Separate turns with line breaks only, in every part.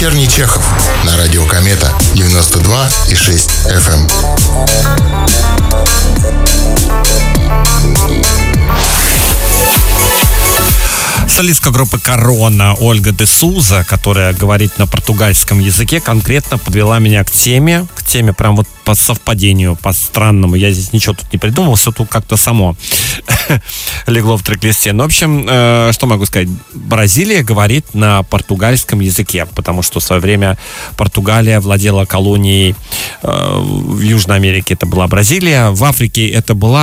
Вечерний Чехов на радио Комета 92,6 FM.
Солистка группы «Корона» Ольга де Суза, которая говорит на португальском языке, конкретно подвела меня к теме прям вот по совпадению, по странному. Я здесь ничего тут не придумал, все тут как-то само легло в трек-листе. Ну, в общем, что могу сказать? Бразилия говорит на португальском языке, потому что в свое время Португалия владела колонией в Южной Америке. Это была Бразилия. В Африке это был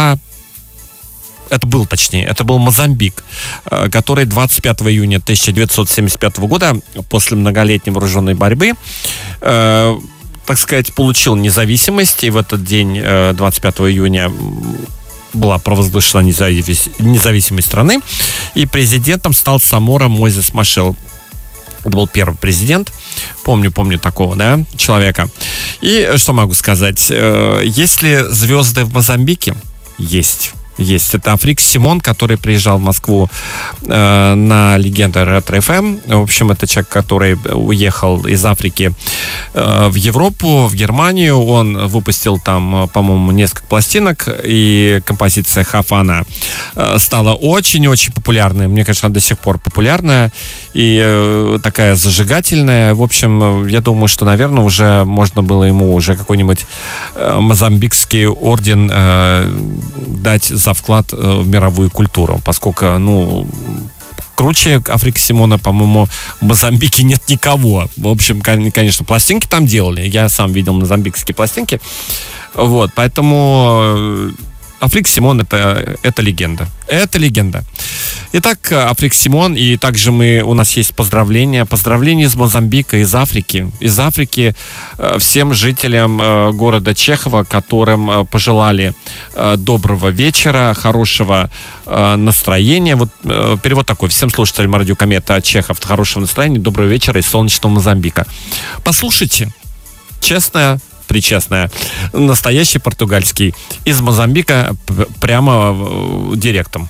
Мозамбик, который 25 июня 1975 года, после многолетней вооруженной борьбы, так сказать, получил независимость. И в этот день, 25 июня, была провозглашена независимость страны. И президентом стал Самора Мозес Мачел. Это был первый президент. Помню такого, человека. И что могу сказать? Есть ли звезды в Мозамбике? Есть. Это Африк Симон, который приезжал в Москву на Легенда Ретро FM. В общем, это человек, который уехал из Африки в Европу, в Германию. Он выпустил там, по-моему, несколько пластинок, и композиция «Хафана» стала очень-очень популярной. Мне кажется, она до сих пор популярная и такая зажигательная. В общем, я думаю, что, наверное, уже можно было ему уже какой-нибудь мозамбикский орден дать за вклад в мировую культуру, поскольку, круче Африка Симона, по-моему, в Мозамбике нет никого. В общем, конечно, пластинки там делали. Я сам видел мозамбикские пластинки. Вот, поэтому Африк Симон это легенда. Это легенда. Итак, Африк Симон, и также у нас есть поздравления из Мозамбика, из Африки. Из Африки всем жителям города Чехова, которым пожелали доброго вечера, хорошего настроения. Вот перевод такой: всем слушателям радио Комета Чехов хорошего настроения, доброго вечера из солнечного Мозамбика. Послушайте, причестная, настоящий португальский, из Мозамбика прямо директом.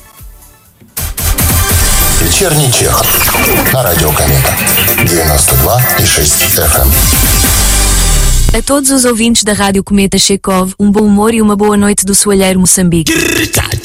Вечерний Чехов на радио Комета 92,6 FM.
A todos os ouvintes da Rádio Cometa Chekov, bom humor e uma boa noite do soalheiro Moçambique.